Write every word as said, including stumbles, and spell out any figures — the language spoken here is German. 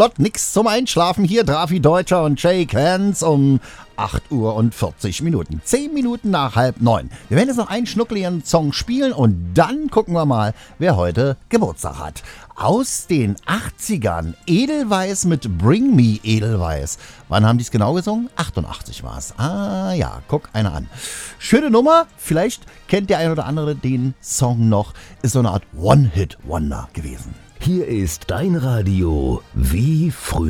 Dort nix zum Einschlafen. Hier Drafi Deutscher und Shake Hands um acht Uhr und vierzig Minuten. zehn Minuten nach halb neun. Wir werden jetzt noch einen schnuckeligen Song spielen und dann gucken wir mal, wer heute Geburtstag hat. Aus den achtzigern Edelweiss mit Bring Me Edelweiss. Wann haben die es genau gesungen? achtundachtzig war es. Ah ja, guck einer an. Schöne Nummer. Vielleicht kennt der ein oder andere den Song noch. Ist so eine Art One-Hit-Wonder gewesen. Hier ist dein Radio wie früher.